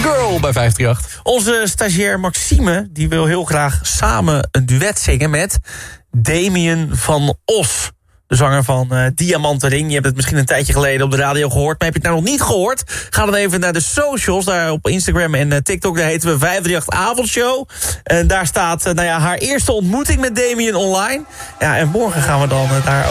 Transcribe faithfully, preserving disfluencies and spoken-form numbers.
Girl bij vijf drie acht. Onze stagiair Maxime die wil heel graag samen een duet zingen met Damien van Os. De zanger van uh, Diamantenring. Je hebt het misschien een tijdje geleden op de radio gehoord. Maar heb je het nou nog niet gehoord? Ga dan even naar de socials. Daar op Instagram en uh, TikTok. Daar heten we vijf drie acht Avondshow. En daar staat uh, nou ja, haar eerste ontmoeting met Damien online. Ja, en morgen gaan we dan uh, daar